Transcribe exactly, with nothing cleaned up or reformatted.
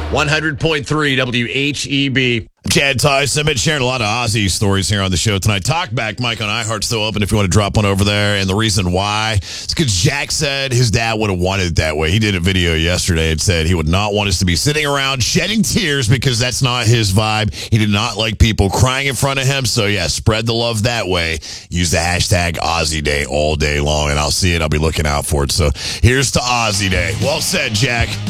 one hundred point three W H E B. Chad Ty Summit sharing a lot of Aussie stories here on the show tonight. Talk back, Mike on iHeart still open if you want to drop one over there. And the reason why is because Jack said his dad would have wanted it that way. He did a video yesterday and said he would not want us to be sitting around shedding tears because that's not his vibe. He did not like people crying in front of him. So yeah, spread the love that way. Use the hashtag Aussie Day all day long, and I'll see it. I'll be looking out for it. So here's to Aussie Day. Well said, Jack.